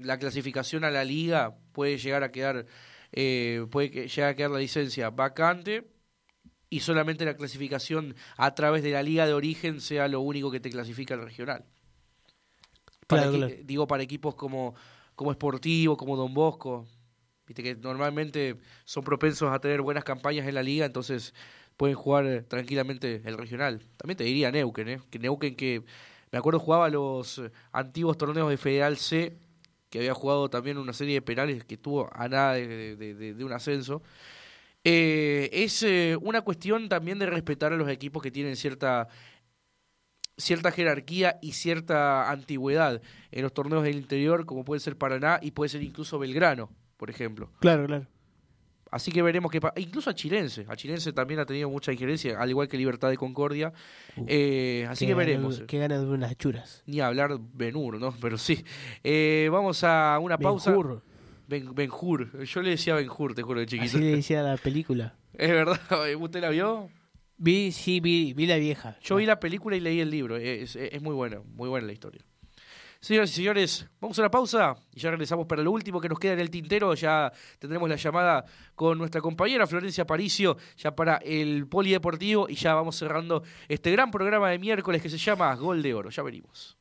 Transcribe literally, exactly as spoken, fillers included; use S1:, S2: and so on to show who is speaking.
S1: la clasificación a la liga puede llegar a quedar, eh, puede que- llegar a quedar la licencia vacante y solamente la clasificación a través de la liga de origen sea lo único que te clasifica al regional. Para
S2: Claro,
S1: equi-
S2: claro.
S1: eh, Digo, para equipos como, como Sportivo, como Don Bosco, viste que normalmente son propensos a tener buenas campañas en la liga, entonces pueden jugar eh, tranquilamente el regional. También te diría Neuquén, ¿eh? Que Neuquén que, me acuerdo jugaba los eh, antiguos torneos de Federal C, que había jugado también una serie de penales que estuvo a nada de, de- de- de un ascenso. Eh, es eh, una cuestión también de respetar a los equipos que tienen cierta cierta jerarquía y cierta antigüedad en los torneos del interior, como puede ser Paraná y puede ser incluso Belgrano, por ejemplo.
S2: Claro, claro.
S1: Así que veremos qué pasa. Incluso a Chilense. A Chilense también ha tenido mucha injerencia, al igual que Libertad de Concordia.
S2: Uh,
S1: Eh, así que
S2: que
S1: veremos.
S2: ganas
S1: eh.
S2: que ganas de unas churas.
S1: Ni hablar Benur, ¿no? Pero sí. Eh, vamos a una pausa.
S2: Benjur.
S1: Ben, Benjur. Yo le decía Benjur, te juro, de chiquito.
S2: Así le decía la película.
S1: Es verdad. ¿Usted la vio?
S2: Vi, sí, vi, vi la vieja.
S1: Yo vi la película y leí el libro. Es, es, es muy bueno. Muy buena la historia. Señoras y señores, vamos a una pausa y ya regresamos para lo último que nos queda en el tintero. Ya tendremos la llamada con nuestra compañera Florencia Paricio, ya para el Polideportivo, y ya vamos cerrando este gran programa de miércoles que se llama Gol de Oro. Ya venimos.